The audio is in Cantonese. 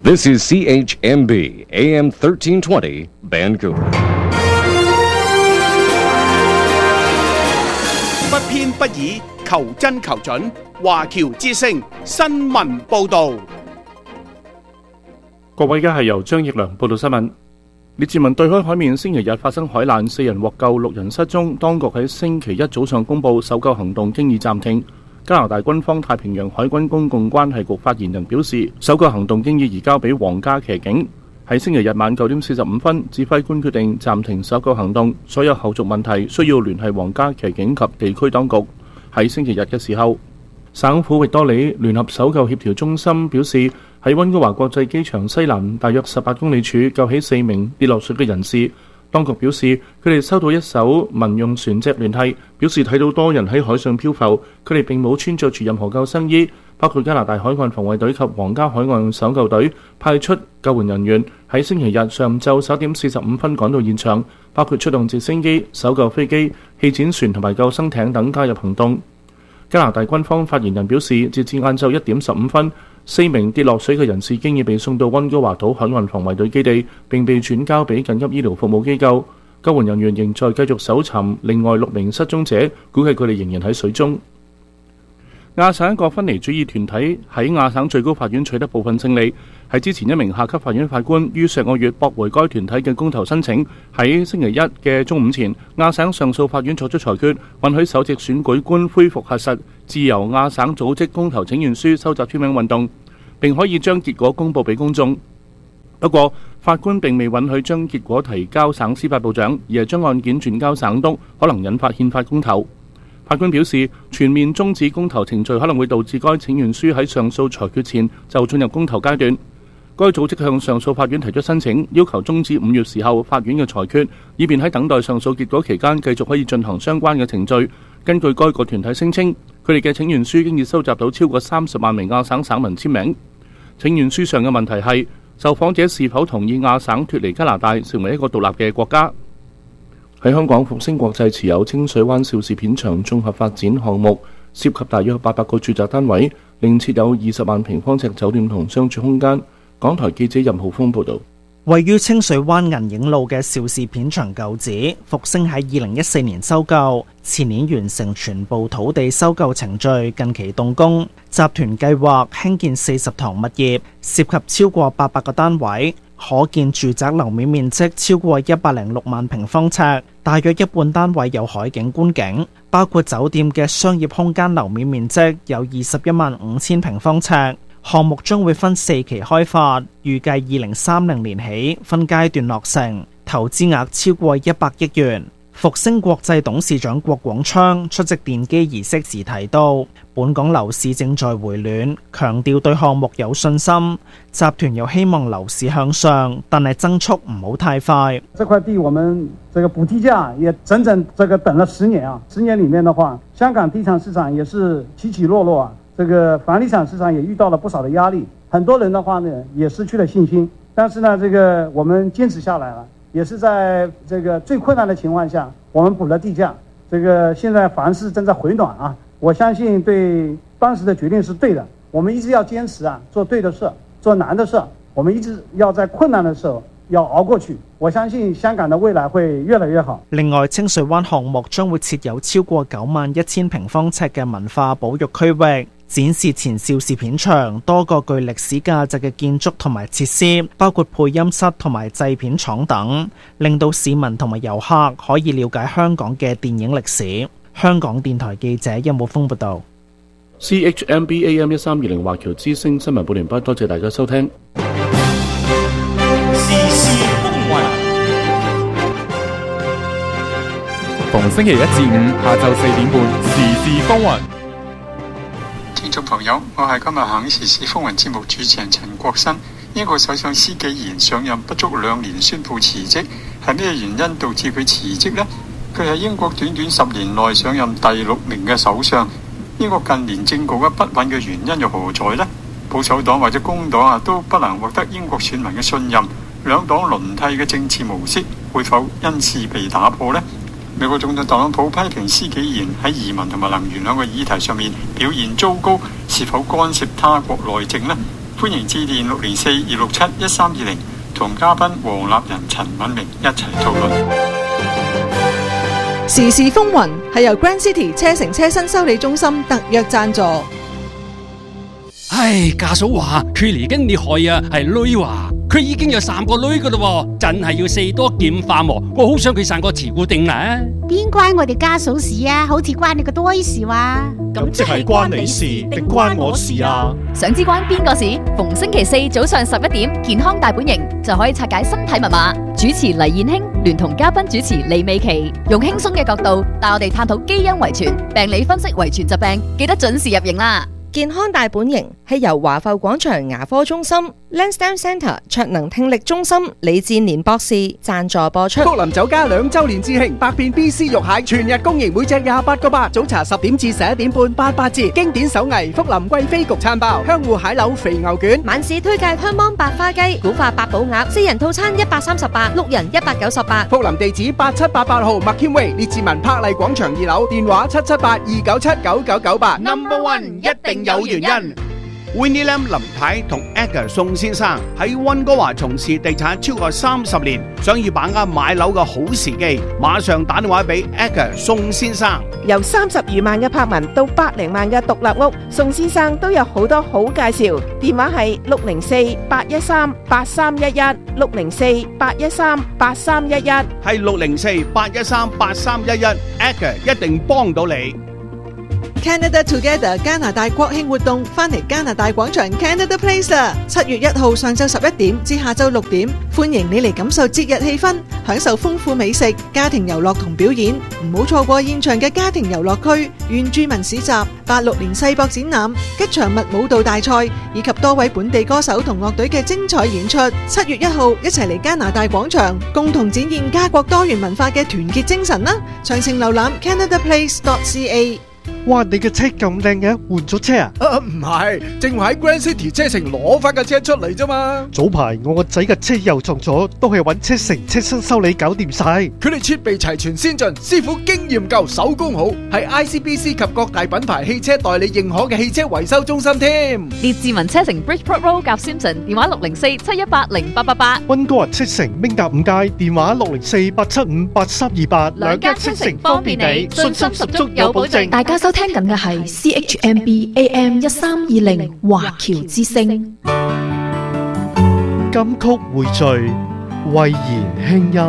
This is CHMB AM 1320 Vancouver。 不偏不倚，求真求準。華僑之聲新聞報導。 各位，而家係由張奕良報道新聞。列治文對開海面星期日發生海難，4人獲救，6人失蹤。當局喺星期一早上公佈搜救行動經已暫停。加拿大軍方太平洋海軍公共關係局發言人表示，搜救行動經已移交俾皇家騎警。喺星期日晚9點45分，指揮官決定暫停搜救行動，所有後續問題需要聯繫皇家騎警及地區當局。喺星期日嘅時候，省府域多里聯合搜救協調中心表示，喺溫哥華國際機場西南大約18公里處救起4名跌落水嘅人士。當局表示，佢哋收到一艘民用船隻聯繫，表示睇到多人喺海上漂浮，佢哋並冇穿着住任何救生衣。包括加拿大海岸防衛隊及皇家海岸搜救隊派出救援人員喺星期日上晝11點45分趕到現場，包括出動直升機、搜救飛機、氣墊船同埋救生艇等加入行動。加拿大軍方發言人表示，截至晏晝1點15分，4名跌落水嘅人士經已被送到溫哥華島海岸防衛隊基地，並被轉交俾緊急醫療服務機構。救援人員仍在繼續搜尋另外6名失蹤者，估計佢哋仍然喺水中。亞省一個分離主義團體喺亞省最高法院取得部分勝利，喺之前一名下級法院法官於上個月駁回該團體嘅公投申請。喺星期一嘅中午前，亞省上訴法院作出裁決，允許首席選舉官恢復核實自由亞省組織公投請願書收集簽名運動，並可以將結果公佈俾公眾。不過，法官並未允許將結果提交省司法部長，而係將案件轉交省督，可能引發憲法公投。法官表示，全面終止公投程序可能會導致該請願書喺上訴裁決前就進入公投階段。該組織向上訴法院提出申請，要求終止5月時候法院嘅裁決，以便喺等待上訴結果期間繼續可以進行相關嘅程序。根據該個團體聲稱，佢哋嘅請願書經已收集到超過30萬名亞省省民簽名。請願書上嘅問題係，受訪者是否同意亞省脫離加拿大成為一個獨立嘅國家。喺香港復星國際持有清水灣邵氏片場綜合發展項目，涉及大約800個住宅單位，另設有20萬平方尺酒店同商住空間。港台記者任浩峰報導。 位於清水灣銀影路嘅邵氏片場舊址，復星喺2014年收購，前年完成全部土地收購程序，近期動工。集團計劃興建40幢物業，涉及超過800個單位，可建住宅樓面面積超過106萬平方尺，大約一半單位有海景觀景，包括酒店嘅商業空間樓面面積有21萬5千平方尺。項目將會分4期開發，預計2030年起分階段落成，投資額超過100億元。復星國際董事長郭廣昌出席奠基儀式時提到，本港樓市正在回暖，強調對項目有信心。集團又希望樓市向上，但係增速唔好太快。 這塊地我們這個補地價也整整等了10年啊，10年裡面的話，香港地產市場也是起起落落啊。這個房地產市場也遇到了不少的壓力，很多人的話呢也失去了信心。但是呢，這個我們堅持下來了，也是在這個最困難的情況下，我們補了地價。這個現在房市正在回暖啊，我相信對當時的決定是對的。我們一直要堅持啊，做對的事，做難的事。我們一直要在困難的時候要熬過去。我相信香港的未來會越來越好。 另外，清水灣項目將會設有超過91000平方尺嘅文化保育區域，展示前邵氏片場多個具歷史價值嘅建築同埋設施，包括配音室同埋製片廠等，令到市民同埋遊客可以了解香港嘅電影歷史。香港電台記者任武峰報道。 CHMB AM 1320華僑之聲新聞報完畢，多謝大家收聽。 時事風雲， 逢星期1至5下晝4點半，時事風雲。 聽眾朋友，我係今日行時事風雲節目主持人陳國新。英國首相施紀賢上任不足2年宣布辭職，係咩原因導致佢辭職呢？佢係英國短短10年內上任第6名嘅首相。英國近年政局嘅不穩嘅原因又何在呢？保守黨或者工黨都不能獲得英國選民嘅信任，兩黨輪替嘅政治模式會否因此被打破呢？美國總統特朗普批評施紀賢喺移民同埋能源兩個議題上面表現糟糕，是否干涉他國內政呢？ 歡迎致電604-267-1320，同嘉賓黃立仁、陳敏明一齊討論。 時事風雲係由 Grand City 車城車身修理中心特約贊助。 唉，家嫂話佢嚟緊你害啊，係女話佢已經有3個女噶啦，真係要四多劍化喎。我好想佢生個慈固定啦。 邊關我哋家嫂事啊？好似關你個堆事話。 咁即係關你事定關我事啊？ 想知關邊個事？逢星期4早上11點，健康大本營就可以拆解身體密碼。主持黎燕卿聯同嘉賓主持李美琪，用輕鬆嘅角度帶我哋探討基因遺傳、病理分析遺傳疾病，記得準時入營啦！ 健康大本營係由華埠廣場牙科中心、Lansdowne Centre 卓能聽力中心李志年博士贊助播出。 福林酒家2周年致慶，百變 BC 肉蟹全日供應，每隻28個8，早茶10點至11點半88折。經典手藝福林貴妃焗餐包、香芋蟹柳肥牛卷， 晚市推介香芒白花雞、古法八寶鴨，4人套餐138，6人198。 福林地址8788號麥謙威列治文柏麗廣場2樓，電話778-297-9998。 Number One 一定有原因。Winnie Lam 林太同 Edgar 宋先生喺溫哥華從事地產超過30年，想要把握買樓嘅好時機，馬上打電話俾 Edgar 宋先生。 由30餘萬嘅柏文到100萬嘅獨立屋，宋先生都有好多好介紹。電話係604-813-8311 604-813-8311， 係604-813-8311 Edgar 一定幫到你。 Canada Together 加拿大國慶活動翻嚟加拿大廣場 Canada Place 啦！7月1號上晝11點至下晝6點，歡迎你嚟感受節日氣氛，享受豐富美食、家庭遊樂同表演。唔好錯過現場嘅家庭遊樂區、原住民市集、86年世博展覽、吉祥物舞蹈大賽，以及多位本地歌手同樂隊嘅精彩演出。7月1號一齊嚟加拿大廣場，共同展現家國多元文化嘅團結精神啦！詳情瀏覽 canadaplace.ca。 哇！你嘅車咁靚嘅，換咗車啊？ 唔係，正話喺 Grand City 車城攞翻架車出嚟啫嘛。 早排我個仔嘅車又撞咗，都係揾車城車身修理搞掂晒。 佢哋設備齊全先進，師傅經驗夠，手工好，係 ICBC 及各大品牌汽車代理認可嘅汽車維修中心添。 列治文車城 Bridgeport Road 夾 Simpson， 電話604-718-0888。 溫哥華車城明達5街，電話604-875-8328。 兩家車城方便你，信心十足有保證。大家收聽緊嘅係 CHMB AM 1320華僑之聲。 金曲匯聚，慧言輕音。